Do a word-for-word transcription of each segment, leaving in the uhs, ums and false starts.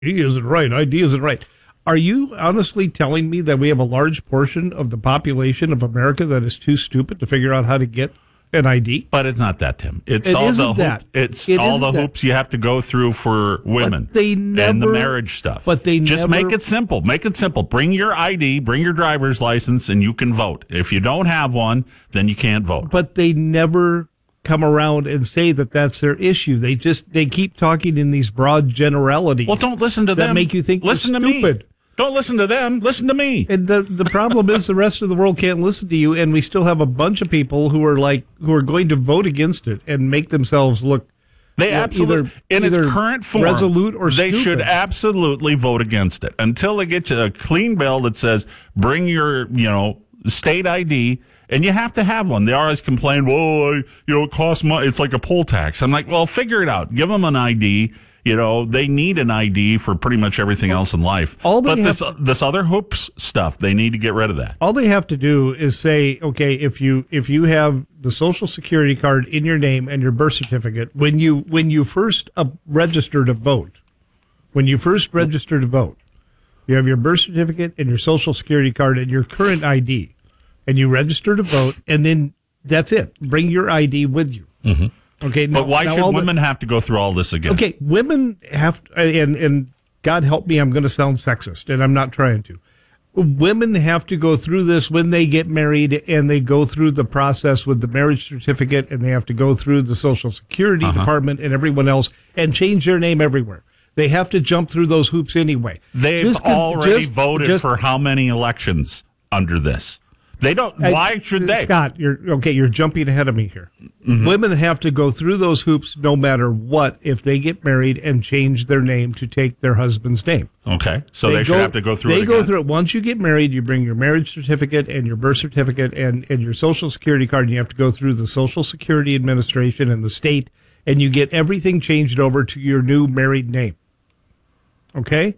He isn't right. I D isn't right. Are you honestly telling me that we have a large portion of the population of America that is too stupid to figure out how to get an I D? But it's not that, Tim. It's it all the hoop, that. it's it all the that. hoops you have to go through for women. But they never, and the marriage stuff. But they just never, make it simple. Make it simple. Bring your I D, bring your driver's license, and you can vote. If you don't have one, then you can't vote. But they never come around and say that that's their issue. They just they keep talking in these broad generalities. Well, don't listen to that them. Make you think listen you're to stupid. me. Don't listen to them. Listen to me. And the the problem is the rest of the world can't listen to you, and we still have a bunch of people who are like who are going to vote against it and make themselves look. They you know, absolutely, either, in its either current form, resolute or they stupid. should absolutely vote against it until they get to a clean bill that says bring your you know state I D. And you have to have one. They always complain, well, I, you know, it costs money. It's like a poll tax. I'm like, well, figure it out. Give them an I D. You know, they need an I D for pretty much everything else in life. All they but this have, this other hoops stuff, they need to get rid of that. All they have to do is say, okay, if you if you have the Social Security card in your name and your birth certificate, when you when you first uh, register to vote, when you first register to vote, you have your birth certificate and your Social Security card and your current I D. And you register to vote, and then that's it. Bring your I D with you. Mm-hmm. Okay. Now, but why now should women the, have to go through all this again? Okay, women have, to, and and God help me, I'm going to sound sexist, and I'm not trying to. Women have to go through this when they get married, and they go through the process with the marriage certificate, and they have to go through the Social Security uh-huh. Department and everyone else, and change their name everywhere. They have to jump through those hoops anyway. They've just, already just, voted just, for how many elections under this? They don't. Why should they? Scott, you're okay. You're jumping ahead of me here. Mm-hmm. Women have to go through those hoops no matter what if they get married and change their name to take their husband's name. Okay, so they, they go, should have to go through. They it go again. through it once you get married. You bring your marriage certificate and your birth certificate and and your Social Security card. And you have to go through the Social Security Administration and the state, and you get everything changed over to your new married name. Okay.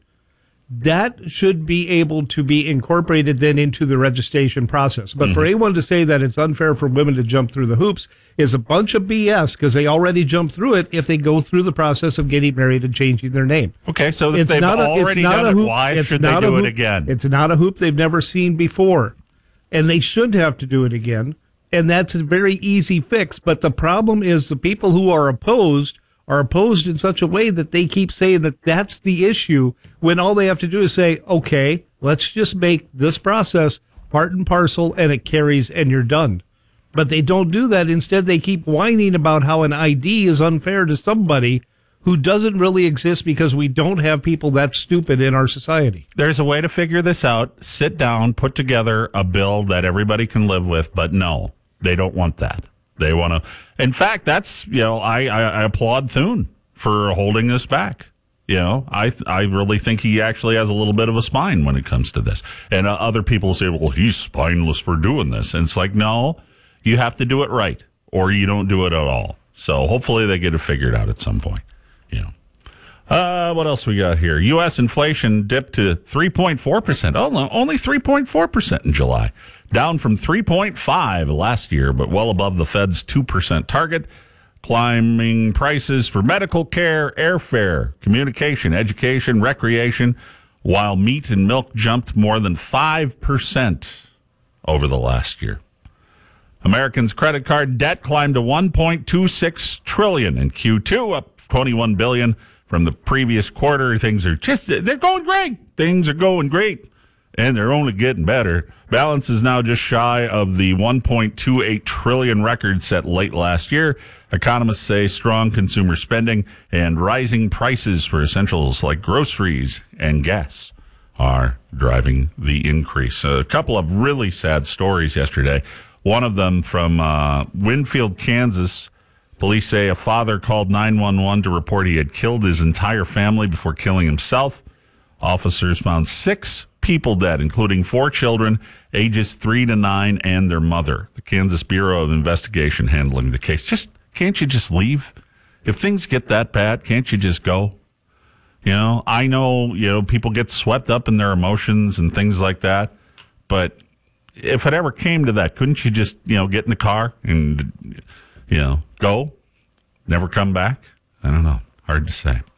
That should be able to be incorporated then into the registration process. But mm-hmm. for anyone to say that it's unfair for women to jump through the hoops is a bunch of B S because they already jumped through it if they go through the process of getting married and changing their name. Okay, so if it's they've not a, already done it, hoop, why should they do it again? It's not a hoop they've never seen before. And they should have to do it again. And that's a very easy fix. But the problem is the people who are opposed are opposed in such a way that they keep saying that that's the issue when all they have to do is say, okay, let's just make this process part and parcel and it carries and you're done. But they don't do that. Instead, they keep whining about how an I D is unfair to somebody who doesn't really exist because we don't have people that stupid in our society. There's a way to figure this out. Sit down, put together a bill that everybody can live with, but no, they don't want that. They want to. In fact, that's, you know, I, I, I applaud Thune for holding this back. You know, I I really think he actually has a little bit of a spine when it comes to this. And uh, other people say, well, he's spineless for doing this. And it's like, no, you have to do it right or you don't do it at all. So hopefully they get it figured out at some point. You know, uh, what else we got here? U S inflation dipped to three point four percent. Oh, no, only three point four percent in July. Down from three point five last year, but well above the Fed's two percent target. Climbing prices for medical care, airfare, communication, education, recreation, while meat and milk jumped more than five percent over the last year. Americans' credit card debt climbed to one point two six trillion dollars in Q two, up twenty-one billion dollars from the previous quarter. Things are just, they're going great. Things are going great. And they're only getting better. Balance is now just shy of the one point two eight trillion dollars record set late last year. Economists say strong consumer spending and rising prices for essentials like groceries and gas are driving the increase. A couple of really sad stories yesterday. One of them from uh, Winfield, Kansas. Police say a father called nine one one to report he had killed his entire family before killing himself. Officers found six people dead, including four children, ages three to nine, and their mother. The Kansas Bureau of Investigation handling the case. Just can't you just leave? If things get that bad, can't you just go? You know, I know, you know, people get swept up in their emotions and things like that, but if it ever came to that, couldn't you just, you know, get in the car and, you know, go, never come back? I don't know. Hard to say.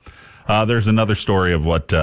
Uh, there's another story of what uh,